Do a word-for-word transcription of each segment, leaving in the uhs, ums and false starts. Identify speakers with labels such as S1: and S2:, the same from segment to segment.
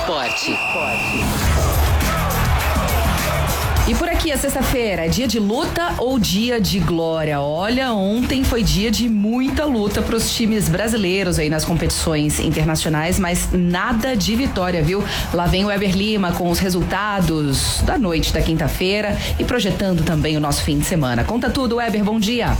S1: esporte. E por aqui, a sexta-feira, é dia de luta ou dia de glória? Olha, ontem foi dia de muita luta para os times brasileiros aí nas competições internacionais, mas nada de vitória, viu? Lá vem o Weber Lima com os resultados da noite da quinta-feira e projetando também o nosso fim de semana. Conta tudo, Weber, bom dia.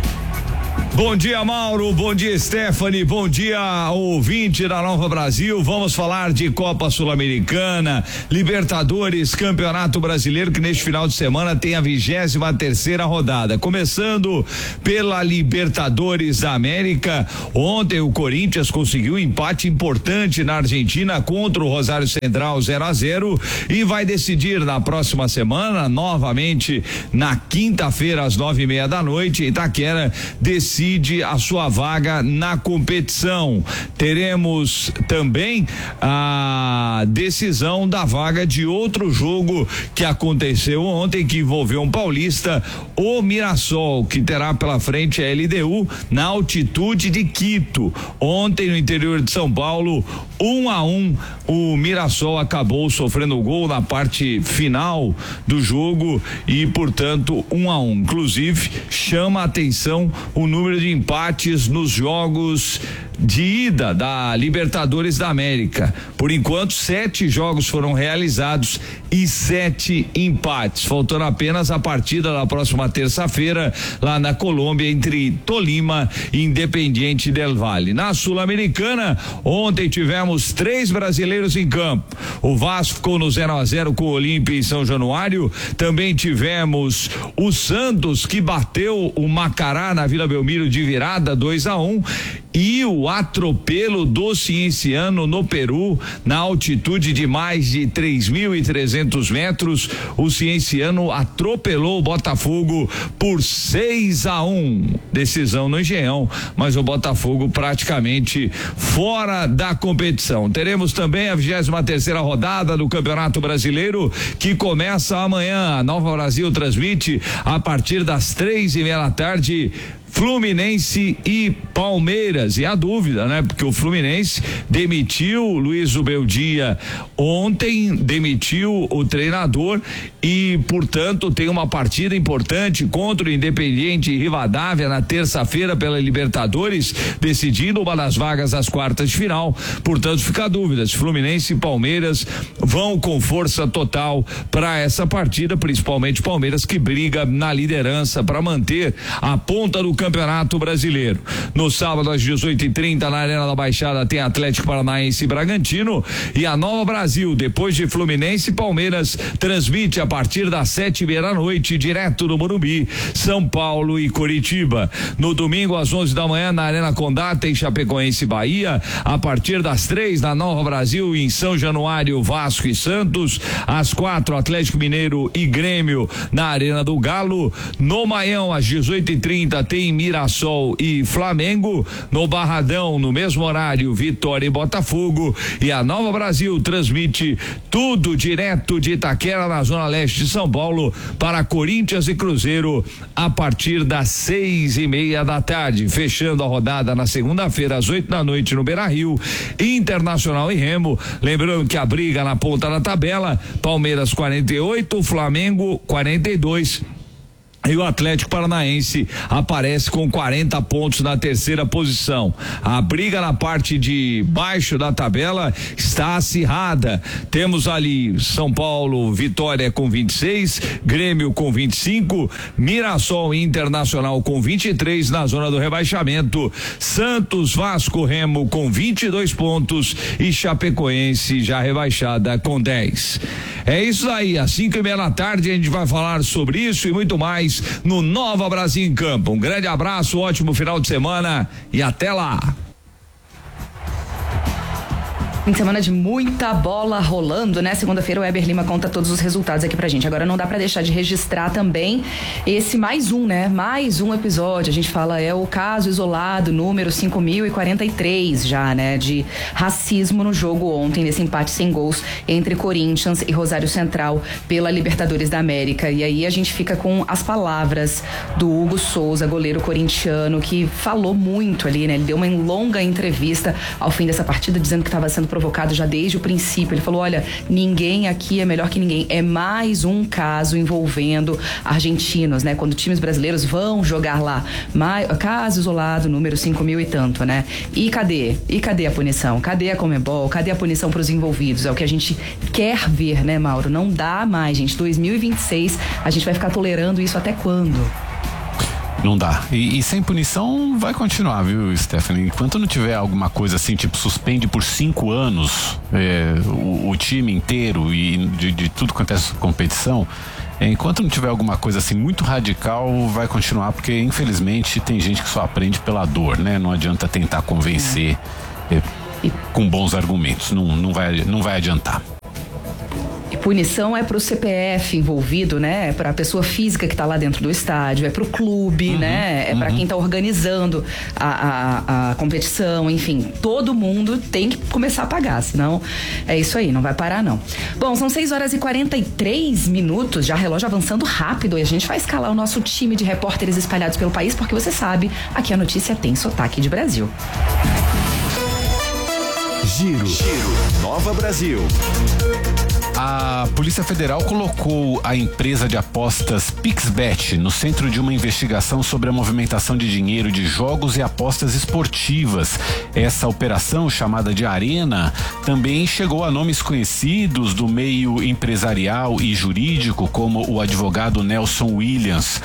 S2: Bom dia, Mauro, bom dia, Stephanie, bom dia, ouvinte da Nova Brasil. Vamos falar de Copa Sul-Americana, Libertadores, Campeonato Brasileiro, que neste final de semana tem a vigésima terceira rodada. Começando pela Libertadores da América, ontem o Corinthians conseguiu um empate importante na Argentina contra o Rosário Central zero a zero e vai decidir na próxima semana, novamente na quinta-feira às nove e meia da noite. Itaquera decide a sua vaga na competição. Teremos também a decisão da vaga de outro jogo que aconteceu ontem, que envolveu um paulista, o Mirassol, que terá pela frente a L D U na altitude de Quito. Ontem, no interior de São Paulo, um a um, o Mirassol acabou sofrendo o gol na parte final do jogo e, portanto, um a um. Inclusive, chama a atenção o número de empates nos jogos de ida da Libertadores da América. Por enquanto, sete jogos foram realizados e sete empates, faltando apenas a partida da próxima terça-feira lá na Colômbia entre Tolima e Independiente del Valle. Na Sul-Americana, ontem tivemos três brasileiros em campo. O Vasco ficou no zero a zero com o Olímpia em São Januário. Também tivemos o Santos, que bateu o Macará na Vila Belmiro de virada dois a um, e o atropelo do Cienciano no Peru, na altitude de mais de três mil e trezentos metros. O Cienciano atropelou o Botafogo por seis a um. Decisão no Engenhão, mas o Botafogo praticamente fora da competição. Teremos também a vigésima terceira rodada do Campeonato Brasileiro, que começa amanhã. A Nova Brasil transmite a partir das três e meia da tarde. Fluminense e Palmeiras, e a dúvida, né? Porque o Fluminense demitiu o Luiz Ubeldia ontem, demitiu o treinador e, portanto, tem uma partida importante contra o Independiente Rivadavia na terça-feira pela Libertadores, decidindo uma das vagas das quartas de final. Portanto, fica a dúvida se Fluminense e Palmeiras vão com força total para essa partida, principalmente Palmeiras, que briga na liderança para manter a ponta do Campeonato Brasileiro. No sábado às dezoito e trinta na Arena da Baixada tem Atlético Paranaense e Bragantino, e a Nova Brasil, depois de Fluminense e Palmeiras, transmite a partir das sete e meia da noite, direto do Morumbi, São Paulo e Coritiba. No domingo às onze da manhã na Arena Condá tem Chapecoense e Bahia, a partir das três na Nova Brasil, em São Januário, Vasco e Santos, às quatro Atlético Mineiro e Grêmio na Arena do Galo. No Maião às dezoito e trinta tem Mirassol e Flamengo. No Barradão, no mesmo horário, Vitória e Botafogo. E a Nova Brasil transmite tudo direto de Itaquera, na zona leste de São Paulo, para Corinthians e Cruzeiro a partir das seis e meia da tarde. Fechando a rodada na segunda-feira às oito da noite no Beira-Rio, Internacional e Remo. Lembrando que a briga na ponta da tabela: Palmeiras quarenta e oito, Flamengo quarenta e dois. E o Atlético Paranaense aparece com quarenta pontos na terceira posição. A briga na parte de baixo da tabela está acirrada. Temos ali São Paulo, Vitória com vinte e seis, Grêmio com vinte e cinco, Mirassol e Internacional com vinte e três na zona do rebaixamento, Santos, Vasco, Remo com vinte e dois pontos e Chapecoense já rebaixada com dez. É isso aí, às cinco e meia da tarde a gente vai falar sobre isso e muito mais no Nova Brasil em Campo. Um grande abraço, ótimo final de semana e até lá.
S1: Fim de semana de muita bola rolando, né? Segunda-feira o Weber Lima conta todos os resultados aqui pra gente. Agora não dá pra deixar de registrar também esse mais um, né? Mais um episódio. A gente fala, é o caso isolado, número cinco mil e quarenta e três já, né? De racismo no jogo ontem, nesse empate sem gols entre Corinthians e Rosário Central pela Libertadores da América. E aí a gente fica com as palavras do Hugo Souza, goleiro corintiano, que falou muito ali, né? Ele deu uma longa entrevista ao fim dessa partida, dizendo que estava sendo provocado já desde o princípio. Ele falou, olha, ninguém aqui é melhor que ninguém. É mais um caso envolvendo argentinos, né? Quando times brasileiros vão jogar lá. Mais, caso isolado, número cinco mil e tanto, né? E cadê? E cadê a punição? Cadê a Conmebol? Cadê a punição para os envolvidos? É o que a gente quer ver, né, Mauro? Não dá mais, gente. dois mil e vinte e seis, a gente vai ficar tolerando isso até quando?
S3: Não dá. E, e sem punição vai continuar, viu, Stephanie? Enquanto não tiver alguma coisa assim, tipo, suspende por cinco anos é, o, o time inteiro e de, de tudo quanto é competição, é, enquanto não tiver alguma coisa assim muito radical, vai continuar, porque infelizmente tem gente que só aprende pela dor, né? Não adianta tentar convencer é, com bons argumentos, não, não, vai, não vai adiantar.
S1: Punição é pro C P F envolvido, né? É pra pessoa física que tá lá dentro do estádio, é pro clube, uhum, né? É uhum. pra quem tá organizando a, a, a competição, enfim. Todo mundo tem que começar a pagar, senão é isso aí, não vai parar não. Bom, são seis horas e quarenta e três minutos, já relógio avançando rápido, e a gente vai escalar o nosso time de repórteres espalhados pelo país, porque você sabe, aqui a notícia tem sotaque de Brasil.
S4: Giro, Giro, Nova Brasil.
S3: A Polícia Federal colocou a empresa de apostas PixBet no centro de uma investigação sobre a movimentação de dinheiro de jogos e apostas esportivas. Essa operação, chamada de Arena, também chegou a nomes conhecidos do meio empresarial e jurídico, como o advogado Nelson Williams.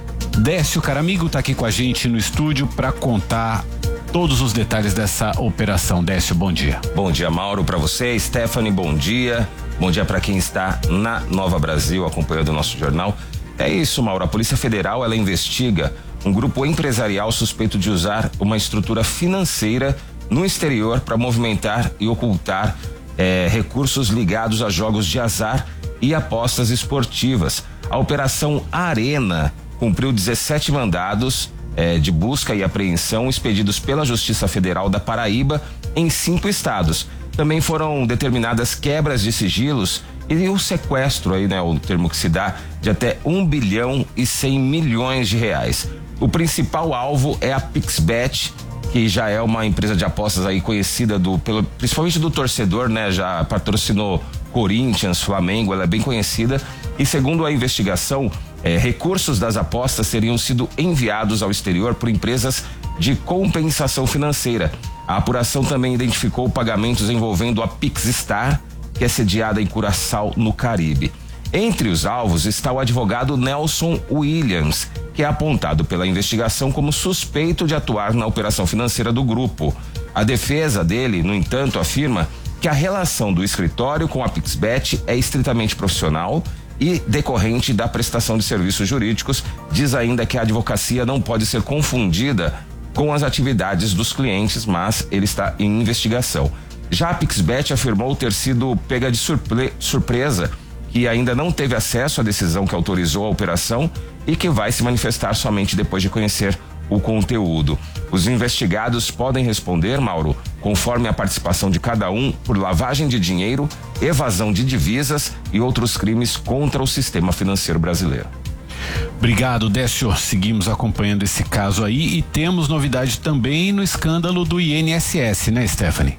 S3: Décio Caramigo está aqui com a gente no estúdio para contar todos os detalhes dessa operação. Décio, bom dia.
S5: Bom dia, Mauro, para você. Stephanie, bom dia. Bom dia para quem está na Nova Brasil acompanhando o nosso jornal. É isso, Mauro. A Polícia Federal, ela investiga um grupo empresarial suspeito de usar uma estrutura financeira no exterior para movimentar e ocultar eh, recursos ligados a jogos de azar e apostas esportivas. A Operação Arena cumpriu dezessete mandados eh, de busca e apreensão expedidos pela Justiça Federal da Paraíba em cinco estados. Também foram determinadas quebras de sigilos e o sequestro, aí, né, o termo que se dá, de até um bilhão e cem milhões de reais. O principal alvo é a PixBet, que já é uma empresa de apostas aí conhecida do, pelo, principalmente do torcedor, né? Já patrocinou Corinthians, Flamengo, ela é bem conhecida. E segundo a investigação, eh, recursos das apostas teriam sido enviados ao exterior por empresas de compensação financeira. A apuração também identificou pagamentos envolvendo a PixStar, que é sediada em Curaçao, no Caribe. Entre os alvos está o advogado Nelson Williams, que é apontado pela investigação como suspeito de atuar na operação financeira do grupo. A defesa dele, no entanto, afirma que a relação do escritório com a PixBet é estritamente profissional e decorrente da prestação de serviços jurídicos. Diz ainda que a advocacia não pode ser confundida com as atividades dos clientes, mas ele está em investigação. Já a PixBet afirmou ter sido pega de surpre- surpresa, que ainda não teve acesso à decisão que autorizou a operação e que vai se manifestar somente depois de conhecer o conteúdo. Os investigados podem responder, Mauro, conforme a participação de cada um, por lavagem de dinheiro, evasão de divisas e outros crimes contra o sistema financeiro brasileiro.
S3: Obrigado, Décio. Seguimos acompanhando esse caso aí e temos novidade também no escândalo do I N S S, né, Stephanie?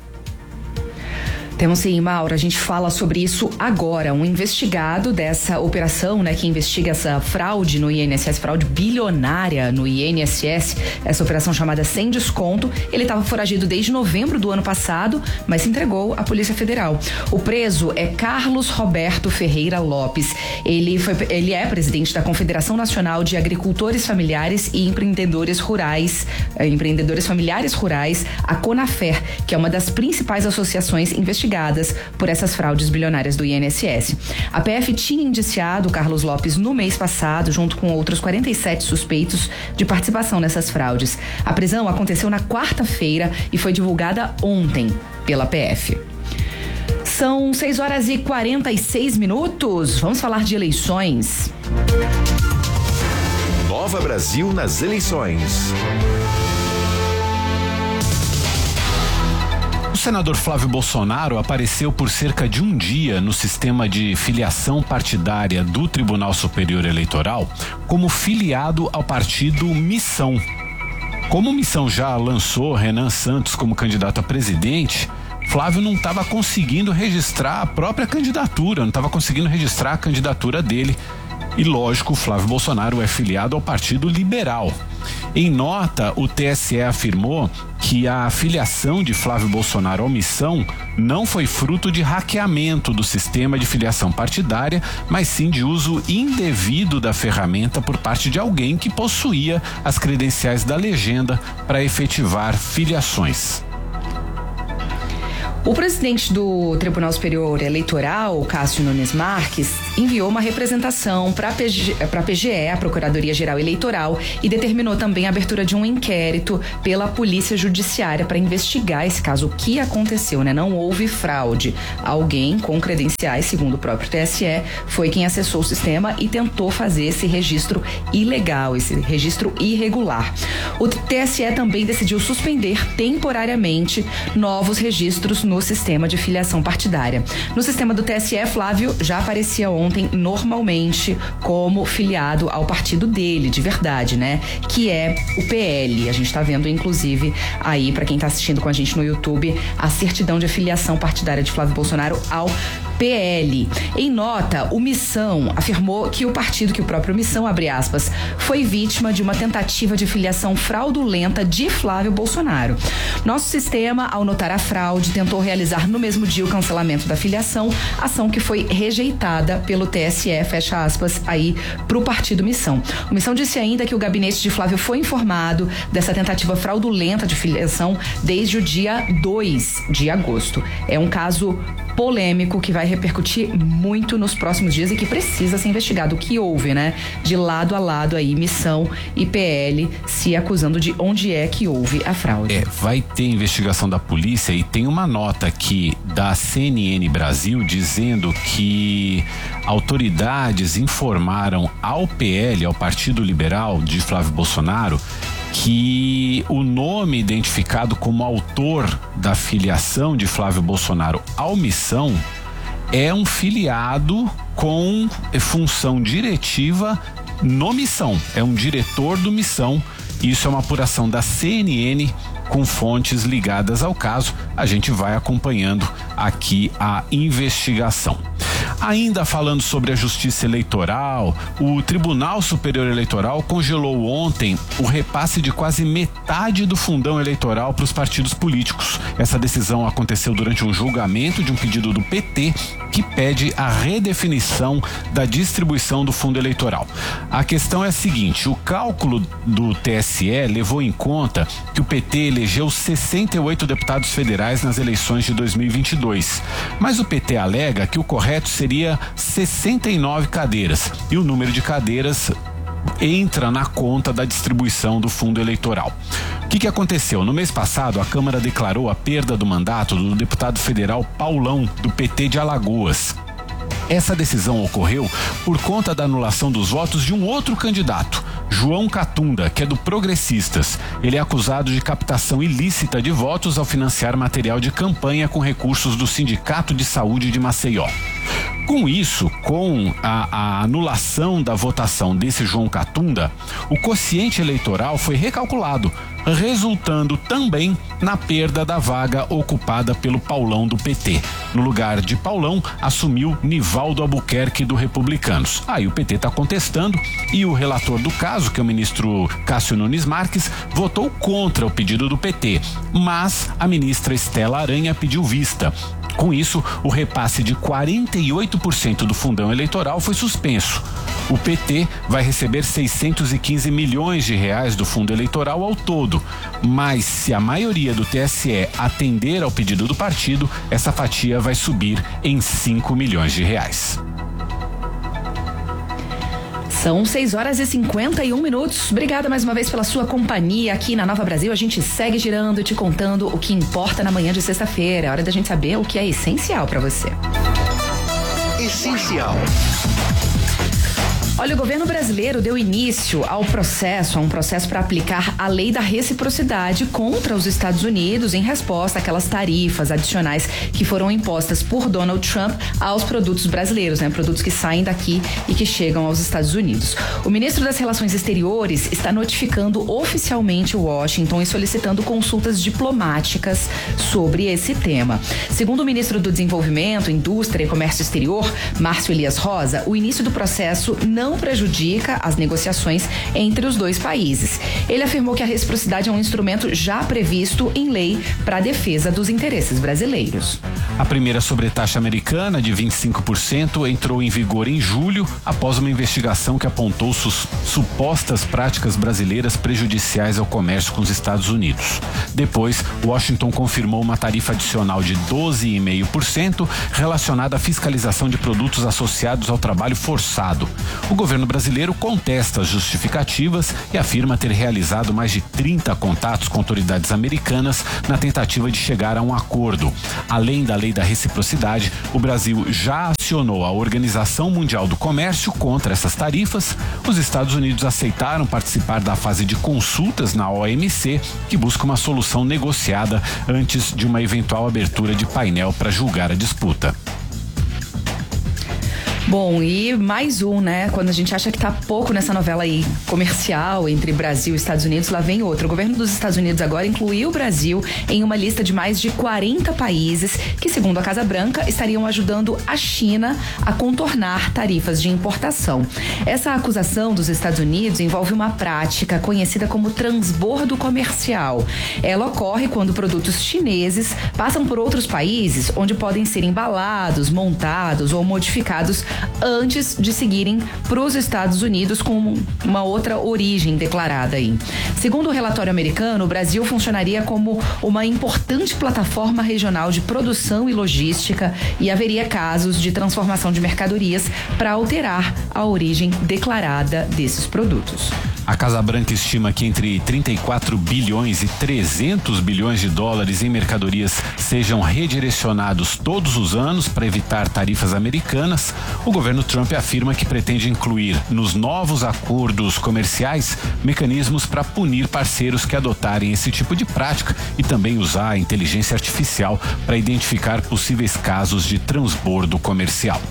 S1: Temos sim, Mauro, a gente fala sobre isso agora. Um investigado dessa operação, né, que investiga essa fraude no I N S S, fraude bilionária no I N S S, essa operação chamada Sem Desconto, ele estava foragido desde novembro do ano passado, mas se entregou à Polícia Federal. O preso é Carlos Roberto Ferreira Lopes. Ele, foi, ele é presidente da Confederação Nacional de Agricultores Familiares e Empreendedores Rurais, eh, Empreendedores Familiares Rurais, a CONAFER, que é uma das principais associações investigadas por essas fraudes bilionárias do I N S S. A P F tinha indiciado o Carlos Lopes no mês passado, junto com outros quarenta e sete suspeitos de participação nessas fraudes. A prisão aconteceu na quarta-feira e foi divulgada ontem pela P F. São seis horas e quarenta e seis minutos. Vamos falar de eleições.
S4: Nova Brasil nas eleições.
S3: O senador Flávio Bolsonaro apareceu por cerca de um dia no sistema de filiação partidária do Tribunal Superior Eleitoral como filiado ao partido Missão. Como Missão já lançou Renan Santos como candidato a presidente, Flávio não estava conseguindo registrar a própria candidatura, não estava conseguindo registrar a candidatura dele. E lógico, Flávio Bolsonaro é filiado ao Partido Liberal. Em nota, o T S E afirmou que a filiação de Flávio Bolsonaro à Missão não foi fruto de hackeamento do sistema de filiação partidária, mas sim de uso indevido da ferramenta por parte de alguém que possuía as credenciais da legenda para efetivar filiações.
S1: O presidente do Tribunal Superior Eleitoral, Cássio Nunes Marques, enviou uma representação para a P G E, a Procuradoria-Geral Eleitoral, e determinou também a abertura de um inquérito pela Polícia Judiciária para investigar esse caso. O que aconteceu, né? Não houve fraude. Alguém com credenciais, segundo o próprio T S E, foi quem acessou o sistema e tentou fazer esse registro ilegal, esse registro irregular. O T S E também decidiu suspender temporariamente novos registros no sistema de filiação partidária. No sistema do T S E, Flávio já aparecia ontem normalmente como filiado ao partido dele, de verdade, né? Que é o P L. A gente tá vendo, inclusive, aí, para quem tá assistindo com a gente no YouTube, a certidão de filiação partidária de Flávio Bolsonaro ao P L. Em nota, o Missão afirmou que o partido, que o próprio Missão, abre aspas, foi vítima de uma tentativa de filiação fraudulenta de Flávio Bolsonaro. Nosso sistema, ao notar a fraude, tentou realizar no mesmo dia o cancelamento da filiação, ação que foi rejeitada pelo T S E, fecha aspas, aí pro partido Missão. O Missão disse ainda que o gabinete de Flávio foi informado dessa tentativa fraudulenta de filiação desde o dia dois de agosto. É um caso polêmico que vai repercutir muito nos próximos dias e que precisa ser investigado. O que houve, né? De lado a lado aí, Missão e P L se acusando de onde é que houve a fraude.
S3: É, vai ter investigação da polícia e tem uma nota aqui da C N N Brasil dizendo que autoridades informaram ao P L, ao Partido Liberal de Flávio Bolsonaro, que o nome identificado como autor da filiação de Flávio Bolsonaro ao Missão é um filiado com função diretiva no Missão, é um diretor do Missão. Isso é uma apuração da C N N com fontes ligadas ao caso. A gente vai acompanhando aqui a investigação. Ainda falando sobre a Justiça Eleitoral, o Tribunal Superior Eleitoral congelou ontem o repasse de quase metade do fundão eleitoral para os partidos políticos. Essa decisão aconteceu durante um julgamento de um pedido do P T que pede a redefinição da distribuição do fundo eleitoral. A questão é a seguinte: o cálculo do T S E levou em conta que o P T elegeu sessenta e oito deputados federais nas eleições de dois mil e vinte e dois, mas o P T alega que o correto seria sessenta e nove cadeiras e o número de cadeiras entra na conta da distribuição do fundo eleitoral. O que que aconteceu? No mês passado, a Câmara declarou a perda do mandato do deputado federal Paulão, do P T de Alagoas. Essa decisão ocorreu por conta da anulação dos votos de um outro candidato, João Catunda, que é do Progressistas. Ele é acusado de captação ilícita de votos ao financiar material de campanha com recursos do Sindicato de Saúde de Maceió. Com isso, com a, a anulação da votação desse João Catunda, o quociente eleitoral foi recalculado, resultando também na perda da vaga ocupada pelo Paulão do P T. No lugar de Paulão, assumiu Nivaldo Albuquerque do Republicanos. Aí o P T está contestando e o relator do caso, que é o ministro Cássio Nunes Marques, votou contra o pedido do P T, mas a ministra Estela Aranha pediu vista. Com isso, o repasse de quarenta e oito por cento do fundão eleitoral foi suspenso. O P T vai receber seiscentos e quinze milhões de reais do fundo eleitoral ao todo, mas se a maioria do T S E atender ao pedido do partido, essa fatia vai subir em cinco milhões de reais.
S1: São seis horas e cinquenta e um minutos. Obrigada mais uma vez pela sua companhia aqui na Nova Brasil. A gente segue girando e te contando o que importa na manhã de sexta-feira. É hora da gente saber o que é essencial para você.
S4: Essencial.
S1: Olha, o governo brasileiro deu início ao processo, a um processo para aplicar a lei da reciprocidade contra os Estados Unidos em resposta àquelas tarifas adicionais que foram impostas por Donald Trump aos produtos brasileiros, né? Produtos que saem daqui e que chegam aos Estados Unidos. O ministro das Relações Exteriores está notificando oficialmente Washington e solicitando consultas diplomáticas sobre esse tema. Segundo o ministro do Desenvolvimento, Indústria e Comércio Exterior, Márcio Elias Rosa, o início do processo não prejudica as negociações entre os dois países. Ele afirmou que a reciprocidade é um instrumento já previsto em lei para a defesa dos interesses brasileiros.
S3: A primeira sobretaxa americana, de vinte e cinco por cento, entrou em vigor em julho, após uma investigação que apontou sus, supostas práticas brasileiras prejudiciais ao comércio com os Estados Unidos. Depois, Washington confirmou uma tarifa adicional de doze vírgula cinco por cento relacionada à fiscalização de produtos associados ao trabalho forçado. O governo brasileiro contesta as justificativas e afirma ter realizado mais de trinta contatos com autoridades americanas na tentativa de chegar a um acordo. Além da lei da reciprocidade, o Brasil já acionou a Organização Mundial do Comércio contra essas tarifas. Os Estados Unidos aceitaram participar da fase de consultas na O M C, que busca uma solução negociada antes de uma eventual abertura de painel para julgar a disputa.
S1: Bom, e mais um, né? Quando a gente acha que tá pouco nessa novela aí comercial entre Brasil e Estados Unidos, lá vem outro. O governo dos Estados Unidos agora incluiu o Brasil em uma lista de mais de quarenta países que, segundo a Casa Branca, estariam ajudando a China a contornar tarifas de importação. Essa acusação dos Estados Unidos envolve uma prática conhecida como transbordo comercial. Ela ocorre quando produtos chineses passam por outros países onde podem ser embalados, montados ou modificados antes de seguirem para os Estados Unidos com uma outra origem declarada aí. Segundo o relatório americano, o Brasil funcionaria como uma importante plataforma regional de produção e logística e haveria casos de transformação de mercadorias para alterar a origem declarada desses produtos.
S3: A Casa Branca estima que entre trinta e quatro bilhões e trezentos bilhões de dólares em mercadorias sejam redirecionados todos os anos para evitar tarifas americanas. O governo Trump afirma que pretende incluir nos novos acordos comerciais mecanismos para punir parceiros que adotarem esse tipo de prática e também usar a inteligência artificial para identificar possíveis casos de transbordo comercial.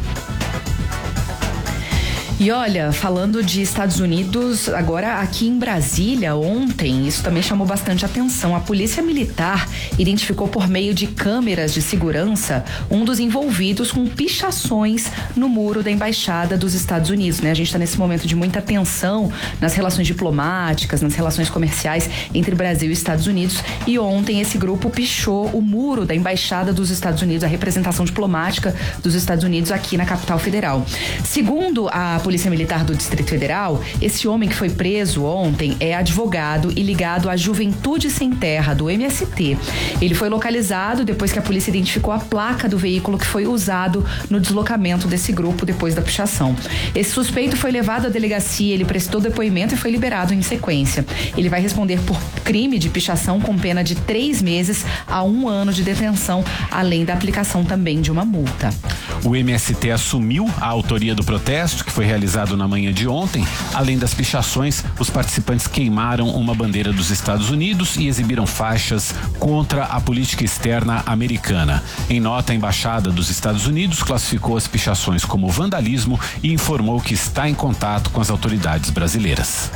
S1: E olha, falando de Estados Unidos, agora aqui em Brasília, ontem, isso também chamou bastante atenção. A Polícia Militar identificou por meio de câmeras de segurança um dos envolvidos com pichações no muro da Embaixada dos Estados Unidos, né? A gente está nesse momento de muita tensão nas relações diplomáticas, nas relações comerciais entre Brasil e Estados Unidos, e ontem esse grupo pichou o muro da Embaixada dos Estados Unidos, a representação diplomática dos Estados Unidos aqui na capital federal. Segundo a Polícia Militar do Distrito Federal, esse homem que foi preso ontem é advogado e ligado à Juventude Sem Terra, do M S T. Ele foi localizado depois que a polícia identificou a placa do veículo que foi usado no deslocamento desse grupo depois da pichação. Esse suspeito foi levado à delegacia, ele prestou depoimento e foi liberado em sequência. Ele vai responder por crime de pichação com pena de três meses a um ano de detenção, além da aplicação também de uma multa.
S3: O M S T assumiu a autoria do protesto, que foi realizado na manhã de ontem. Além das pichações, os participantes queimaram uma bandeira dos Estados Unidos e exibiram faixas contra a política externa americana. Em nota, a Embaixada dos Estados Unidos classificou as pichações como vandalismo e informou que está em contato com as autoridades brasileiras.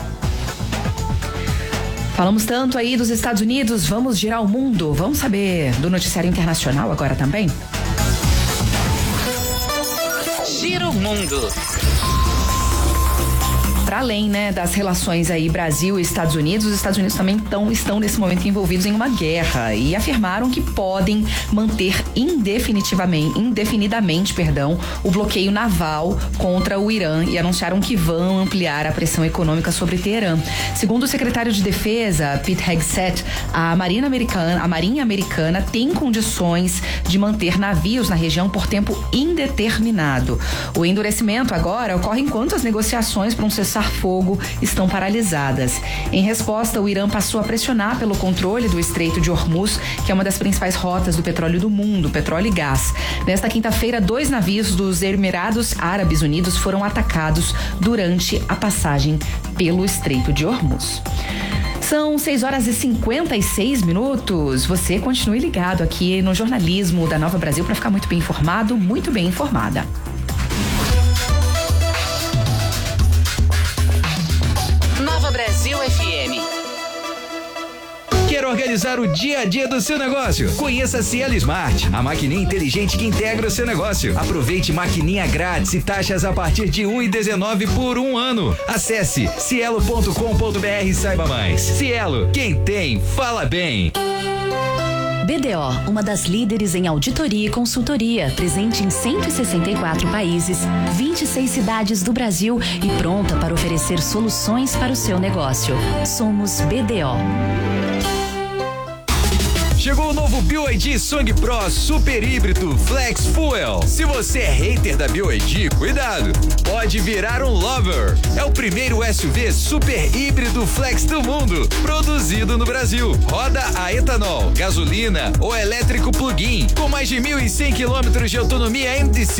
S1: Falamos tanto aí dos Estados Unidos, vamos girar o mundo. Vamos saber do noticiário internacional agora também?
S6: Gira o mundo.
S1: Para além, né, das relações aí Brasil e Estados Unidos, os Estados Unidos também tão, estão nesse momento envolvidos em uma guerra e afirmaram que podem manter indefinitivamente, indefinidamente, perdão, o bloqueio naval contra o Irã e anunciaram que vão ampliar a pressão econômica sobre Teherã. Segundo o secretário de Defesa, Pete Hegseth, a Marinha Americana, a Marinha Americana tem condições de manter navios na região por tempo indeterminado. O endurecimento agora ocorre enquanto as negociações para um cessar cessar-fogo estão paralisadas. Em resposta, o Irã passou a pressionar pelo controle do Estreito de Hormuz, que é uma das principais rotas do petróleo do mundo, petróleo e gás. Nesta quinta-feira, dois navios dos Emirados Árabes Unidos foram atacados durante a passagem pelo Estreito de Hormuz. São seis horas e cinquenta e seis minutos. Você continue ligado aqui no jornalismo da Nova Brasil para ficar muito bem informado, muito bem informada.
S6: Nova Brasil F M.
S7: Quer organizar o dia a dia do seu negócio? Conheça a Cielo Smart, a maquininha inteligente que integra o seu negócio. Aproveite maquininha grátis e taxas a partir de um e dezenove por um ano. Acesse cielo ponto com ponto br e saiba mais. Cielo, quem tem, fala bem.
S8: B D O, uma das líderes em auditoria e consultoria, presente em cento e sessenta e quatro países, vinte e seis cidades do Brasil e pronta para oferecer soluções para o seu negócio. Somos B D O.
S7: Chegou o novo B Y D Song Pro Super Híbrido Flex Fuel. Se você é hater da B Y D, cuidado, pode virar um lover. É o primeiro S U V super híbrido flex do mundo, produzido no Brasil. Roda a etanol, gasolina ou elétrico plug-in, com mais de mil e cem quilômetros de autonomia M D C